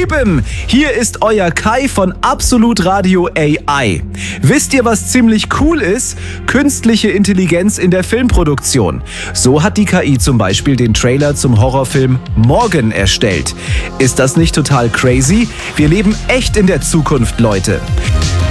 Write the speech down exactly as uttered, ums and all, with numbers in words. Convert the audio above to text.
Lieben, hier ist euer Kai von Absolut Radio A I. Wisst ihr, was ziemlich cool ist? Künstliche Intelligenz in der Filmproduktion. So hat die K I zum Beispiel den Trailer zum Horrorfilm Morgen erstellt. Ist das nicht total crazy? Wir leben echt in der Zukunft, Leute.